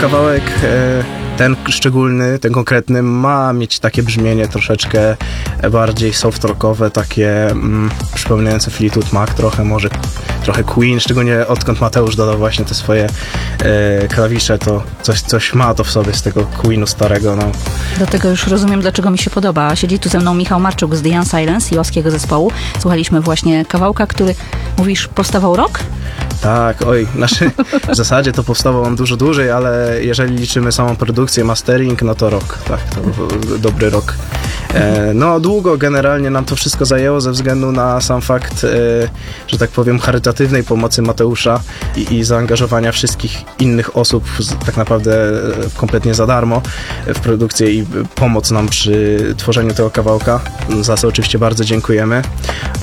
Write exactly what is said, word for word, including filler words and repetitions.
kawałek ten szczególny, ten konkretny ma mieć takie brzmienie troszeczkę bardziej soft rockowe, takie mm, przypominające Fleetwood Mac trochę, może trochę Queen, szczególnie odkąd Mateusz dodał właśnie te swoje e, klawisze, to coś, coś ma to w sobie z tego Queenu starego. No. Dlatego już rozumiem, dlaczego mi się podoba. Siedzi tu ze mną Michał Marczuk z The Young Silence i łaskiego zespołu. Słuchaliśmy właśnie kawałka, który, mówisz, powstawał rok? Tak, oj, znaczy w zasadzie to powstało on dużo dłużej, ale jeżeli liczymy samą produkcję, mastering, no to rok, tak, to był dobry rok. E, no długo generalnie nam to wszystko zajęło ze względu na sam fakt, e, że tak powiem, charytatywnej pomocy Mateusza i, i zaangażowania wszystkich innych osób z, tak naprawdę e, kompletnie za darmo w produkcję i pomoc nam przy tworzeniu tego kawałka, za co oczywiście bardzo dziękujemy.